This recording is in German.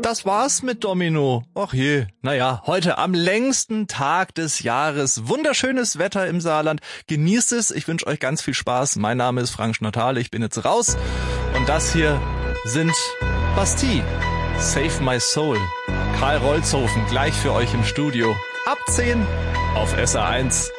das war's mit Domino. Och je. Naja, heute am längsten Tag des Jahres. Wunderschönes Wetter im Saarland. Genießt es. Ich wünsche euch ganz viel Spaß. Mein Name ist Frank Schnottale. Ich bin jetzt raus. Und das hier sind Bastille. Save My Soul. Karl Rolzhofen gleich für euch im Studio. Ab 10 auf SR1.